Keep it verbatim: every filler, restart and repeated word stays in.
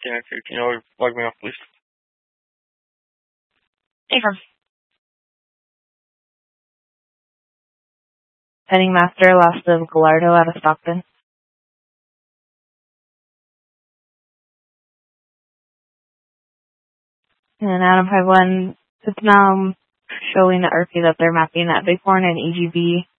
Can you log me off, please? Affirm. Heading master, last of Gallardo out of Stockton. And Adam five one, it's now showing the R P that they're mapping at Bighorn and E G B